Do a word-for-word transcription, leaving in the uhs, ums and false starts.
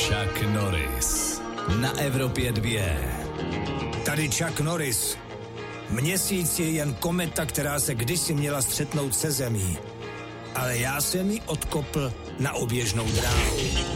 Chuck Norris na Evropě dvě. Tady Chuck Norris. Měsíc je jen kometa, která se kdysi měla střetnout se zemí. Ale já jsem ji odkopl na oběžnou dráhu.